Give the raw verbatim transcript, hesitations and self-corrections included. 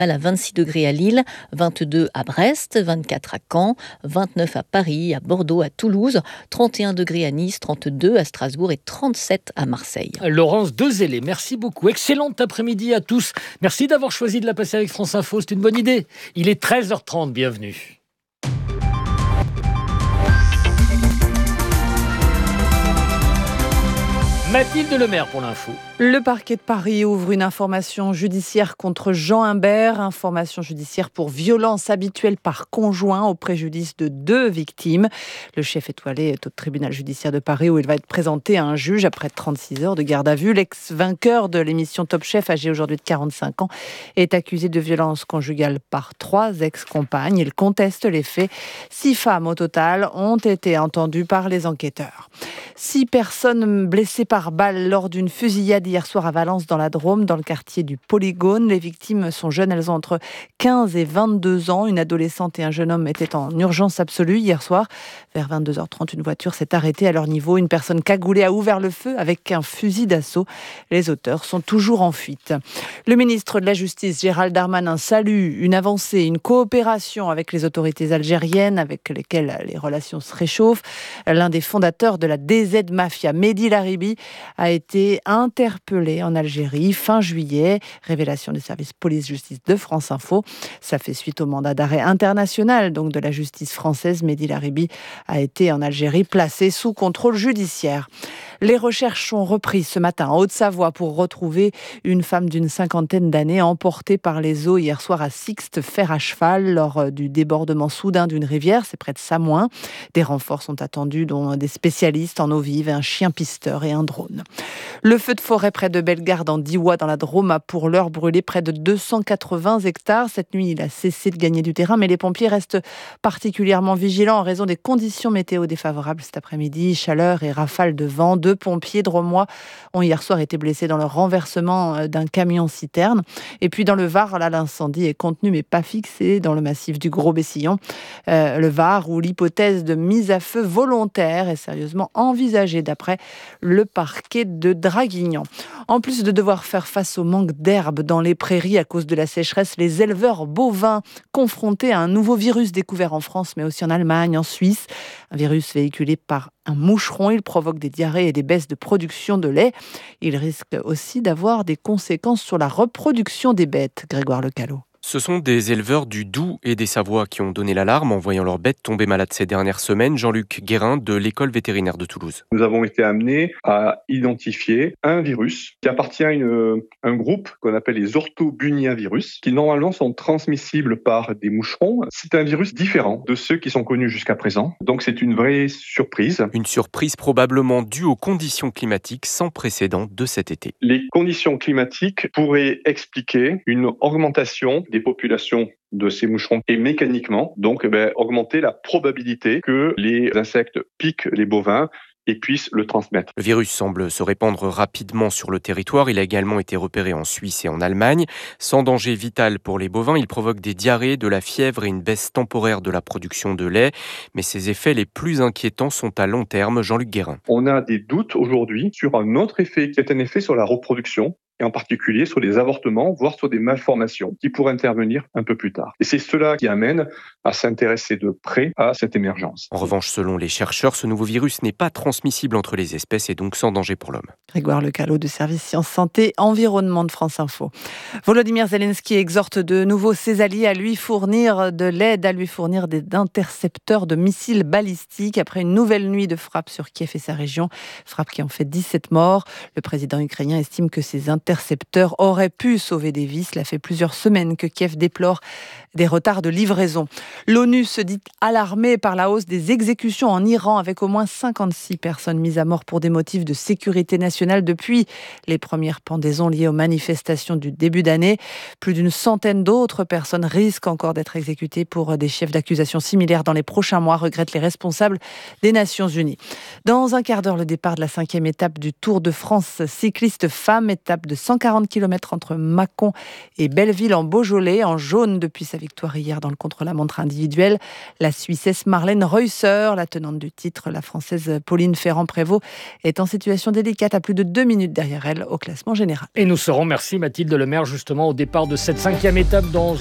à vingt-six degrés à Lille, vingt-deux à Brest, vingt-quatre à Caen, vingt-neuf à Paris, à Bordeaux, à Toulouse, trente et un degrés à Nice, trente-deux à Strasbourg et trente-sept à Marseille. Laurence Dezellé, merci beaucoup. Excellent après-midi à tous. Merci d'avoir choisi de la passer avec France Info, c'est une bonne idée. Il est treize heures trente, bienvenue. Mathilde Lemaire pour l'info. Le parquet de Paris ouvre une information judiciaire contre Jean Imbert, information judiciaire pour violence habituelle par conjoint au préjudice de deux victimes. Le chef étoilé est au tribunal judiciaire de Paris où il va être présenté à un juge après trente-six heures de garde à vue. L'ex-vainqueur de l'émission Top Chef, âgé aujourd'hui de quarante-cinq ans, est accusé de violence conjugale par trois ex-compagnes. Il conteste les faits. Six femmes au total ont été entendues par les enquêteurs. Six personnes blessées par balle lors d'une fusillade hier soir à Valence dans la Drôme, dans le quartier du Polygone. Les victimes sont jeunes, elles ont entre quinze et vingt-deux ans. Une adolescente et un jeune homme étaient en urgence absolue hier soir. Vers vingt-deux heures trente, une voiture s'est arrêtée à leur niveau. Une personne cagoulée a ouvert le feu avec un fusil d'assaut. Les auteurs sont toujours en fuite. Le ministre de la Justice, Gérald Darmanin, salue une avancée, une coopération avec les autorités algériennes, avec lesquelles les relations se réchauffent. L'un des fondateurs de la D Z Mafia, Mehdi Laribi, a été interpellé en Algérie fin juillet. Révélation des services police-justice de France Info. Ça fait suite au mandat d'arrêt international donc de la justice française. Mehdi Laribi a été en Algérie placé sous contrôle judiciaire. Les recherches ont repris ce matin en Haute-Savoie pour retrouver une femme d'une cinquantaine d'années emportée par les eaux hier soir à Sixte, fer à cheval, lors du débordement soudain d'une rivière. C'est près de Samoin. Des renforts sont attendus, dont des spécialistes en eau vive, un chien pisteur et un drone. Le feu de forêt près de Bellegarde en Diois dans la Drôme a pour l'heure brûlé près de deux cent quatre-vingts hectares. Cette nuit, il a cessé de gagner du terrain, mais les pompiers restent particulièrement vigilants en raison des conditions météo défavorables cet après-midi. Chaleur et rafales de vent. Deux pompiers drômois ont hier soir été blessés dans le renversement d'un camion-citerne. Et puis dans le Var, là, l'incendie est contenu mais pas fixé dans le massif du Gros-Bessillon. Euh, le Var, où l'hypothèse de mise à feu volontaire est sérieusement envisagée d'après le parquet de Draguignan. En plus de devoir faire face au manque d'herbe dans les prairies à cause de la sécheresse, les éleveurs bovins confrontés à un nouveau virus découvert en France, mais aussi en Allemagne, en Suisse. Un virus véhiculé par un moucheron. Il provoque des diarrhées et des baisses de production de lait. Il risque aussi d'avoir des conséquences sur la reproduction des bêtes. Grégoire Lecalot. Ce sont des éleveurs du Doubs et des Savoies qui ont donné l'alarme en voyant leurs bêtes tomber malades ces dernières semaines. Jean-Luc Guérin de l'école vétérinaire de Toulouse. Nous avons été amenés à identifier un virus qui appartient à une, un groupe qu'on appelle les orthobunyavirus, qui normalement sont transmissibles par des moucherons. C'est un virus différent de ceux qui sont connus jusqu'à présent. Donc c'est une vraie surprise. Une surprise probablement due aux conditions climatiques sans précédent de cet été. Les conditions climatiques pourraient expliquer une augmentation des populations de ces moucherons et mécaniquement, donc, eh ben, augmenter la probabilité que les insectes piquent les bovins et puissent le transmettre. Le virus semble se répandre rapidement sur le territoire. Il a également été repéré en Suisse et en Allemagne. Sans danger vital pour les bovins, il provoque des diarrhées, de la fièvre et une baisse temporaire de la production de lait. Mais ses effets les plus inquiétants sont à long terme. Jean-Luc Guérin. On a des doutes aujourd'hui sur un autre effet qui est un effet sur la reproduction, et en particulier sur les avortements, voire sur des malformations qui pourraient intervenir un peu plus tard. Et c'est cela qui amène à s'intéresser de près à cette émergence. En revanche, selon les chercheurs, ce nouveau virus n'est pas transmissible entre les espèces et donc sans danger pour l'homme. Grégoire Lecalot du service Sciences Santé Environnement de France Info. Volodymyr Zelensky exhorte de nouveau ses alliés à lui fournir de l'aide, à lui fournir des intercepteurs de missiles balistiques après une nouvelle nuit de frappes sur Kiev et sa région. Frappes qui ont fait dix-sept morts. Le président ukrainien estime que ces intercepteurs auraient pu sauver des vies. Cela fait plusieurs semaines que Kiev déplore des retards de livraison. L'ONU se dit alarmée par la hausse des exécutions en Iran, avec au moins cinquante-six personnes mises à mort pour des motifs de sécurité nationale depuis les premières pendaisons liées aux manifestations du début d'année. Plus d'une centaine d'autres personnes risquent encore d'être exécutées pour des chefs d'accusation similaires dans les prochains mois, regrettent les responsables des Nations Unies. Dans un quart d'heure, le départ de la cinquième étape du Tour de France cycliste femmes, étape de cent quarante kilomètres entre Mâcon et Belleville en Beaujolais, en jaune depuis sa victoire hier dans le contre-la-montre individuel. La Suissesse Marlène Reusser, la tenante du titre, la Française Pauline Ferrand-Prévot, est en situation délicate à plus de deux minutes derrière elle au classement général. Et nous serons, merci Mathilde Lemaire, justement au départ de cette cinquième étape dans